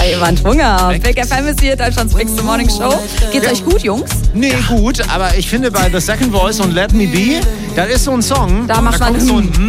jemand Hunger? Big FM ist hier, Deutschlands Bigste Morning Show. Geht's euch gut, Jungs? Nee, gut, aber ich finde bei The Second Voice und Let Me Be, das ist so ein Song. Da macht man kommt so ein